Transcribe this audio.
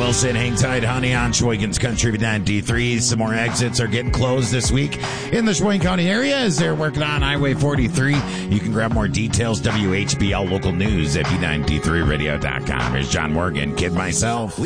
Wilson. Hang tight, honey, on Sheboygan's Country 93. Some more exits are getting closed this week in the Sheboygan County area as they're working on Highway 43. You can grab more details, WHBL local news at B93radio.com. Here's John Morgan, kid myself.